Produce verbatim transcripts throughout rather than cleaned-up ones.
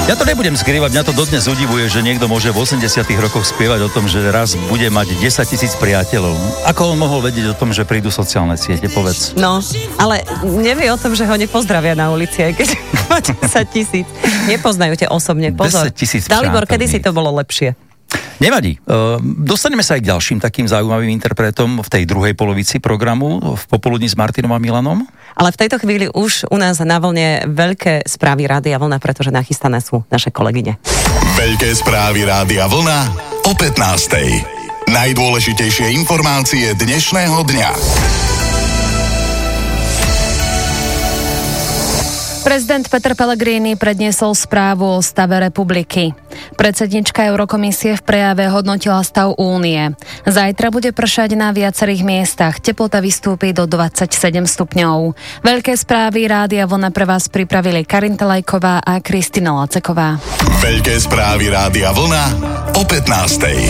Ja to nebudem skrývať, mňa to dodnes udivuje, že niekto môže v osemdesiatych rokoch spievať o tom, že raz bude mať desaťtisíc priateľov. Ako on mohol vedieť o tom, že prídu sociálne siete, povedz? No, ale nevie o tom, že ho nepozdravia na ulici, aj keď má desaťtisíc. Nepoznajú ťa osobne, pozor. desaťtisíc Dalibor, kedy si to bolo lepšie? Nevadí. Dostaneme sa aj k ďalším takým zaujímavým interpretom v tej druhej polovici programu v popoludní s Martinom a Milanom. Ale v tejto chvíli už u nás na vlne veľké správy Rádia Vlna, pretože nachystané sú naše kolegyne. Veľké správy Rádia Vlna o pätnástej. Najdôležitejšie informácie dnešného dňa. Prezident Peter Pellegrini predniesol správu o stave republiky. Predsednička Eurokomisie v prejave hodnotila stav únie. Zajtra bude pršať na viacerých miestach. Teplota vystúpi do dvadsaťsedem stupňov. Veľké správy Rádia Vlna pre vás pripravili Karin Telajková a Kristina Laceková. Veľké správy Rádia Vlna o pätnástej.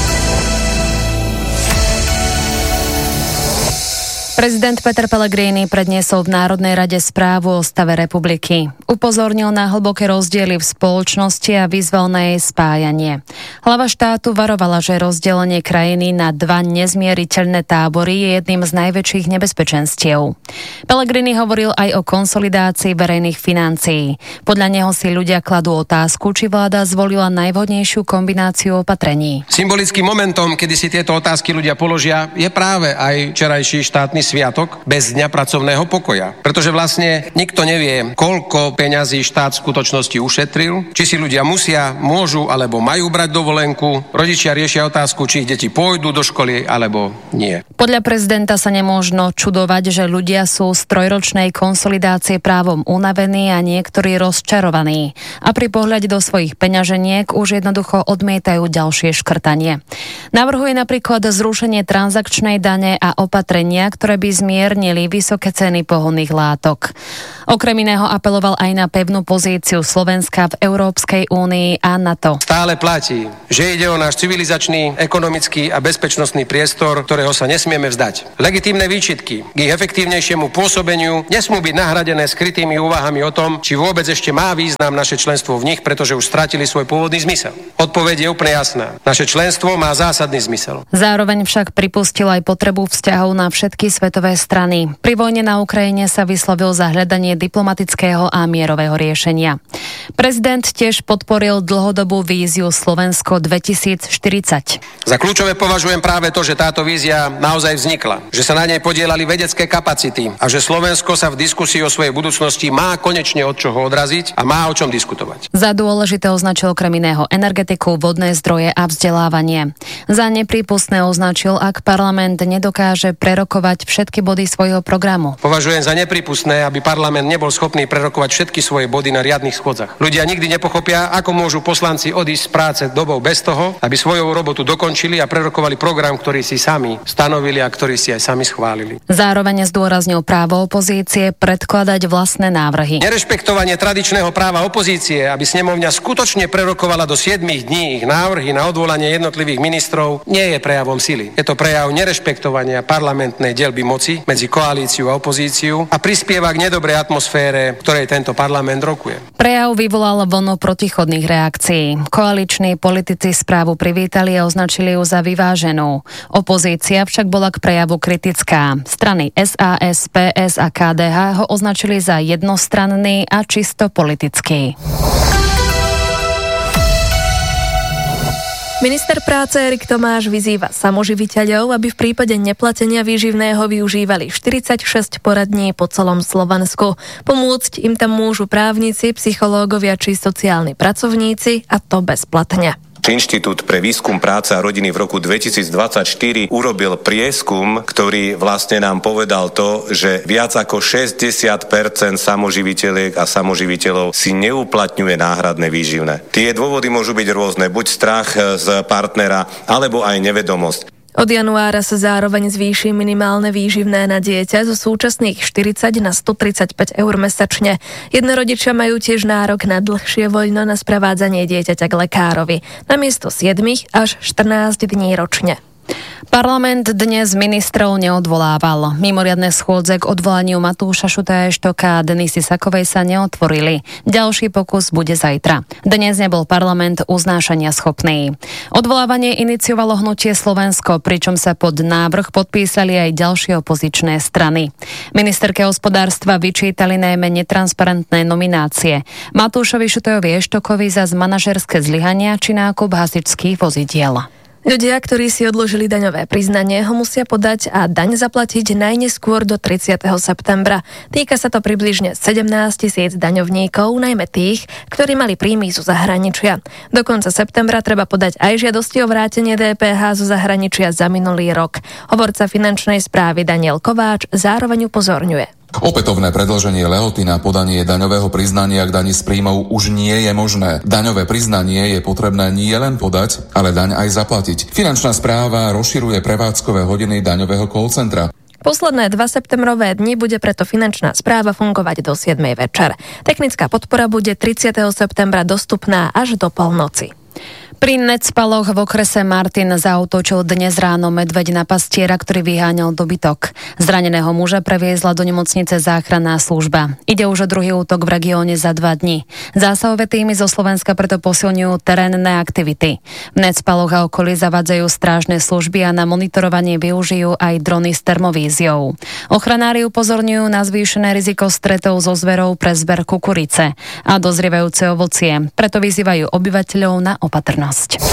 Prezident Peter Pellegrini predniesol v Národnej rade správu o stave republiky. Upozornil na hlboké rozdiely v spoločnosti a vyzval na jej spájanie. Hlava štátu varovala, že rozdelenie krajiny na dva nezmieriteľné tábory je jedným z najväčších nebezpečenstiev. Pellegrini hovoril aj o konsolidácii verejných financií. Podľa neho si ľudia kladú otázku, či vláda zvolila najvhodnejšiu kombináciu opatrení. Symbolickým momentom, kedy si tieto otázky ľudia položia, je práve aj včerajší štátny sviatok bez dňa pracovného pokoja. Pretože vlastne nikto nevie, koľko peňazí štát v skutočnosti ušetril, či si ľudia musia, môžu alebo majú brať dovolenku. Rodičia riešia otázku, či ich deti pôjdu do školy alebo nie. Podľa prezidenta sa nemôžno čudovať, že ľudia sú z trojročnej konsolidácie právom unavení a niektorí rozčarovaní. A pri pohľade do svojich peňaženiek už jednoducho odmietajú ďalšie škrtanie. Navrhuje napríklad zrušenie transakčnej dane a opatrenia, ktoré by zmiernili vysoké ceny pohonných látok. Okrem iného apeloval aj na pevnú pozíciu Slovenska v Európskej únii a NATO. Stále platí, že ide o náš civilizačný, ekonomický a bezpečnostný priestor, ktorého sa nesmieme vzdať. Legitímne výčitky k ich efektívnejšiemu pôsobeniu nesmú byť nahradené skrytými úvahami o tom, či vôbec ešte má význam naše členstvo v nich, pretože už stratili svoj pôvodný zmysel. Odpoveď je úplne jasná. Naše členstvo má zásadný zmysel. Zároveň však pripustil aj potrebu vzťahov na všetky svetové strany. Pri vojne na Ukrajine sa vyslovil za hľadanie diplomatického a mierového riešenia. Prezident tiež podporil dlhodobú víziu Slovensko dvetisícštyridsať. Za kľúčové považujem práve to, že táto vízia naozaj vznikla, že sa na nej podielali vedecké kapacity a že Slovensko sa v diskusii o svojej budúcnosti má konečne od čoho odraziť a má o čom diskutovať. Za dôležité označil okrem iného energetiku, vodné zdroje a vzdelávanie. Za neprípustné označil, ak parlament nedokáže prerokovať všetky body svojho programu. Považujem za neprípustné, aby parlament nebol schopný prerokovať všetky svoje body na riadnych schodzach. Ľudia nikdy nepochopia, ako môžu poslanci odísť z práce dobou bez toho, aby svoju robotu dokončili a prerokovali program, ktorý si sami stanovili a ktorý si aj sami schválili. Zároveň zdôraznil právo opozície predkladať vlastné návrhy. Nerešpektovanie tradičného práva opozície, aby snemovňa skutočne prerokovala do siedmich dní ich návrhy na odvolanie jednotlivých ministrov, nie je prejavom sily. Je to prejav nerešpektovania parlamentnej deľby moci medzi koalíciu a opozíciu a prispieva k nedobrej atmosfére, v ktorej tento parlament rokuje. Prejav vyvolal vlnu protichodných reakcií. Koaliční politici správu privítali a označili ju za vyváženú. Opozícia však bola k prejavu kritická. Strany es a es, pé es a ká dé há ho označili za jednostranný a čisto politický. Minister práce Erik Tomáš vyzýva samoživiteľov, aby v prípade neplatenia výživného využívali štyridsaťšesť poradní po celom Slovensku. Pomôcť im tam môžu právnici, psychológovia či sociálni pracovníci, a to bezplatne. Inštitút pre výskum práce a rodiny v roku dvetisícdvadsaťštyri urobil prieskum, ktorý vlastne nám povedal to, že viac ako šesťdesiat percent samoživiteľiek a samoživiteľov si neuplatňuje náhradné výživné. Tie dôvody môžu byť rôzne, buď strach z partnera, alebo aj nevedomosť. Od januára sa zároveň zvýši minimálne výživné na dieťa zo súčasných štyridsať na stotridsaťpäť eur mesačne. Jednorodičia majú tiež nárok na dlhšie voľno na sprevádzanie dieťaťa k lekárovi, namiesto siedmich až štrnásť dní ročne. Parlament dnes ministrov neodvolával. Mimoriadne schôdze k odvolaniu Matúša Šutaja Eštoka a Denisy Sakovej sa neotvorili. Ďalší pokus bude zajtra. Dnes nebol parlament uznášania schopný. Odvolávanie iniciovalo Hnutie Slovensko, pričom sa pod návrh podpísali aj ďalšie opozičné strany. Ministerke hospodárstva vyčítali najmä netransparentné nominácie. Matúšovi Šutajovi Eštokovi za manažerské zlyhania či nákup hasičských vozidiel. Ľudia, ktorí si odložili daňové priznanie, ho musia podať a daň zaplatiť najneskôr do tridsiateho septembra. Týka sa to približne sedemnásť tisíc daňovníkov, najmä tých, ktorí mali príjmy zo zahraničia. Do konca septembra treba podať aj žiadosti o vrátenie dé pé há zo zahraničia za minulý rok. Hovorca finančnej správy Daniel Kováč zároveň upozorňuje. Opätovné predĺženie lehoty na podanie daňového priznania k dani z príjmov už nie je možné. Daňové priznanie je potrebné nie len podať, ale daň aj zaplatiť. Finančná správa rozširuje prevádzkové hodiny daňového call centra. Posledné dva septembrové dni bude preto finančná správa fungovať do siedmej večer. Technická podpora bude tridsiateho septembra dostupná až do polnoci. Pri Necpaloch v okrese Martin zaútočil dnes ráno medveď na pastiera, ktorý vyháňal dobytok. Zraneného muža previezla do nemocnice záchranná služba. Ide už o druhý útok v regióne za dva dni. Zásahové týmy zo Slovenska preto posilňujú terénne aktivity. V Necpaloch a okolí zavádzajú strážne služby a na monitorovanie využijú aj drony s termovíziou. Ochranári upozorňujú na zvýšené riziko stretov so zverou pre zber kukurice a dozrievajúce ovocie. Preto vyzývajú obyvateľov na opatrnosť.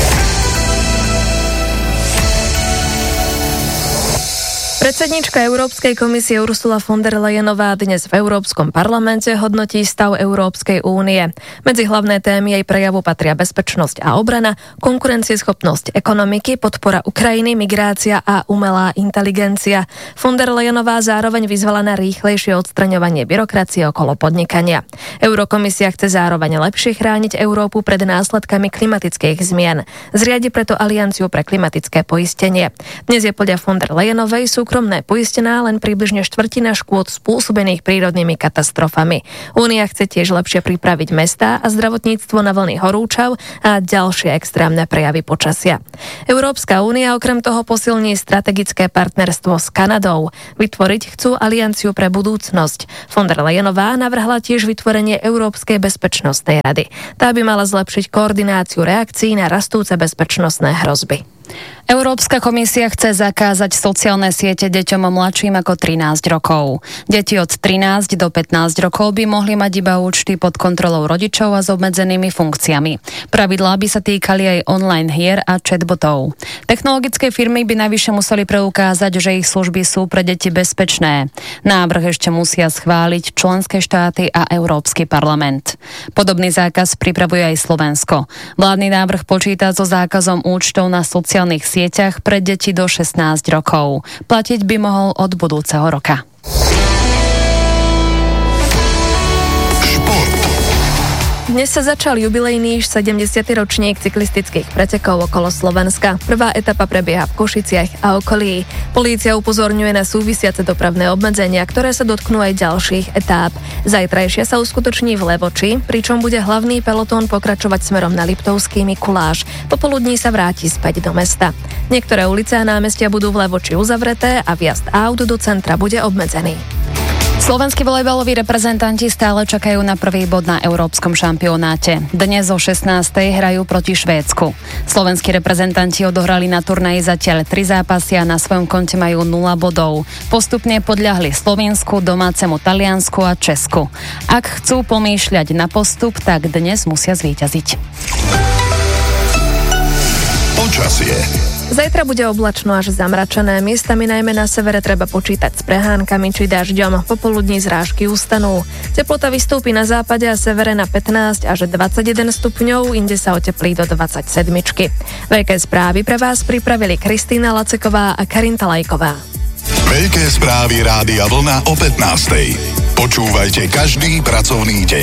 Predsedníčka Európskej komisie Ursula von der Leyenová dnes v Európskom parlamente hodnotí stav Európskej únie. Medzi hlavné témy jej prejavu patria bezpečnosť a obrana, konkurencieschopnosť ekonomiky, podpora Ukrajiny, migrácia a umelá inteligencia. Von der Leyenová zároveň vyzvala na rýchlejšie odstraňovanie byrokracie okolo podnikania. Eurokomisia chce zároveň lepšie chrániť Európu pred následkami klimatických zmien. Zriadi preto Alianciu pre klimatické poistenie. Dnes je podľa von der Leyenovej sú súkromné poistená len približne štvrtina škôd spôsobených prírodnými katastrofami. Únia chce tiež lepšie pripraviť mestá a zdravotníctvo na vlny horúčav a ďalšie extrémne prejavy počasia. Európska únia okrem toho posilní strategické partnerstvo s Kanadou. Vytvoriť chcú Alianciu pre budúcnosť. Von der Leyenová navrhla tiež vytvorenie Európskej bezpečnostnej rady. Tá by mala zlepšiť koordináciu reakcií na rastúce bezpečnostné hrozby. Európska komisia chce zakázať sociálne siete deťom mladším ako trinásť rokov. Deti od trinásť do pätnásť rokov by mohli mať iba účty pod kontrolou rodičov a s obmedzenými funkciami. Pravidlá by sa týkali aj online hier a chatbotov. Technologické firmy by navyše museli preukázať, že ich služby sú pre deti bezpečné. Návrh ešte musia schváliť členské štáty a Európsky parlament. Podobný zákaz pripravuje aj Slovensko. Vládny návrh počíta so zákazom účtov na sociálnych sieťach pre deti do šestnásť rokov. Platiť by mohol od budúceho roka. Dnes sa začal jubilejný sedemdesiaty ročník cyklistických pretekov okolo Slovenska. Prvá etapa prebieha v Košiciach a okolí. Polícia upozorňuje na súvisiace dopravné obmedzenia, ktoré sa dotknú aj ďalších etáp. Zajtrajšia sa uskutoční v Levoči, pričom bude hlavný pelotón pokračovať smerom na Liptovský Mikuláš. Popoludní sa vráti späť do mesta. Niektoré ulice a námestia budú v Levoči uzavreté a vjazd aut do centra bude obmedzený. Slovenskí volejbaloví reprezentanti stále čakajú na prvý bod na európskom šampionáte. Dnes o šestnástej hrajú proti Švédsku. Slovenskí reprezentanti odohrali na turnaji zatiaľ tri zápasy a na svojom konte majú nula bodov. Postupne podľahli Slovinsku, domácemu Taliansku a Česku. Ak chcú pomýšľať na postup, tak dnes musia zvíťaziť. Počasie. Zajtra bude oblačno až zamračené. Miestami najmä na severe treba počítať s prehánkami či dažďom. Popoludní zrážky ustanú. Teplota vystúpi na západe a severe na pätnásť až dvadsaťjeden stupňov, inde sa oteplí do dvadsaťsedem. Veľké správy pre vás pripravili Kristýna Laceková a Karinta Lajková. Veľké správy Rádia Vlna o pätnástej. Počúvajte každý pracovný deň.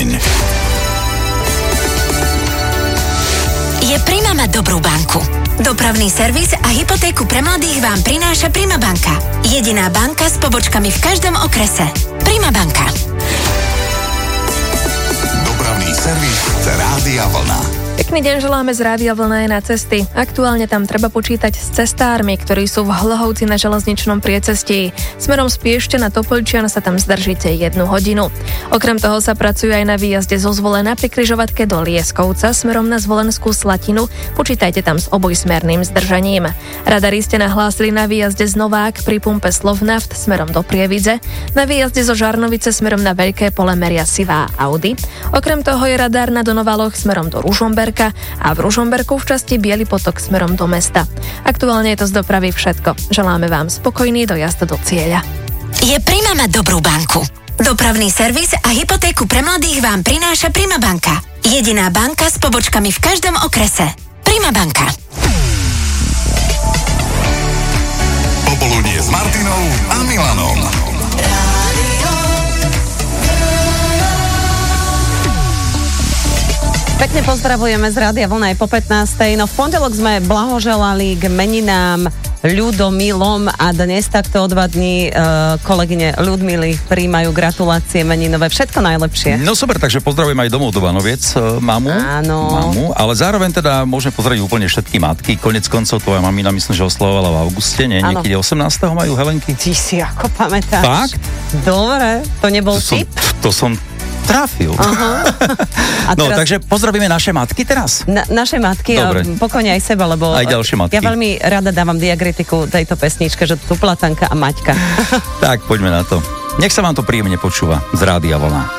Je Prima mať dobrú banku. Dopravný servis a hypotéku pre mladých vám prináša Prima banka. Jediná banka s pobočkami v každom okrese. Prima banka. Dopravný servis Rádia Vlna. Pekný deň želáme z Rádia Vlna aj na cesty. Aktuálne tam treba počítať s cestármi, ktorí sú v Hlohovci na železničnom priecestí. Smerom z Piešťa na Topolčian sa tam zdržíte jednu hodinu. Okrem toho sa pracuje aj na výjazde zo Zvolena pri križovatke do Lieskovca smerom na Zvolenskú Slatinu. Počítajte tam s obojsmerným zdržaním. Radari ste nahlásili na výjazde z Novák pri pumpe Slovnaft smerom do Prievidze. Na výjazde zo Žarnovice smerom na Veľké Pole meria sivá Audi. Okrem toho je radár na Donovaloch smerom do Ružomberka a v Ružomberku v časti Biely potok smerom do mesta. Aktuálne je to z dopravy všetko. Želáme vám spokojný dojazd do cieľa. Je Prima mať dobrú banku. Dopravný servis a hypotéku pre mladých vám prináša Prima banka. Jediná banka s pobočkami v každom okrese. Prima banka. Popoludnie s Martinou a Milanom. Pekne pozdravujeme z Rádia Vlna aj po pätnástej. No v pondelok sme blahoželali k meninám Ľudomilom a dnes takto o dva dní e, kolegyne Ľudmily príjmajú gratulácie meninové. Všetko najlepšie. No super, takže pozdravujem aj domov do Banoviec, e, mamu. Áno. Mamu, ale zároveň teda môžeme pozdraviť úplne všetky matky. Konec koncov tvoja mamina myslím, že oslavovala v auguste, nie? Áno. Niekedy osemnásteho majú Helenky. Ty si ako pamätáš. Fakt? Dobre, to nebol To som, tip? to som trafil. Aha. A no, teraz... takže pozdravíme naše matky teraz. Na, naše matky, Dobre. a pokojne aj seba, lebo Aj ďalšie matky. ja veľmi rada dávam diakritiku tejto pesničke, že tu Platanka a Maťka. Tak, poďme na to. Nech sa vám to príjemne počúva z Rádia Vlna.